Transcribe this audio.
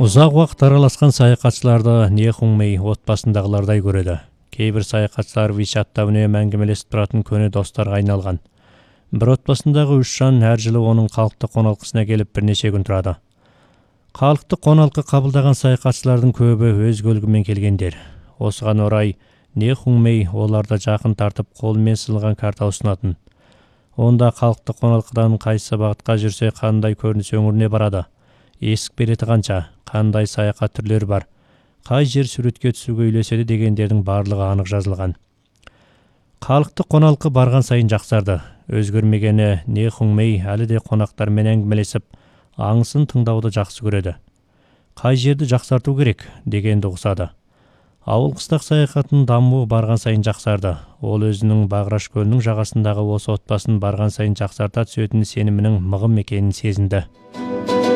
Ұзақ уақыт араласқан саяхатшыларды не Хуңмэй отбасындағылардай көреді. Кейбір саяхатшылар WeChat'та үнемі әңгімелесіп тұратын көне достарға айналған. Бір отбасындағы 3 жан әр жылы оның қалыпты қоналқысына келіп бірнеше күн тұрады. Қалыпты қоналқы қабылдаған саяхатшылардың көбі өз көлігімен келгендер. Осыған орай не Хуңмэй оларды жақын тартып қолымен сызылған карта ұсынатын. Онда қалыпты қоналқыдан қайсы бағытқа жүрсе қандай көрініс өңіріне барады, есік береті қанша, қандай саяхат түрлері бар, қай жер суретке түсуге үйлеседі дегендердің барлығы анық жазылған. Қалыпты қоналқы барған сайын жақсарды. Өзгермегені не Хуңмэй әлі де қонақтармен әңгімелесіп, аңысын тыңдауды жақсы көреді. Қай жерді жақсарту керек дегенді ұқсады. Ауыл қыстақ саяхатын дамуы барған сайын жақсарды. Ол өзінің Бағраш көлінің жағасындағы осы отбасын барған сайын жақсарта түсетінін сенімінің мығым екенін сезінді.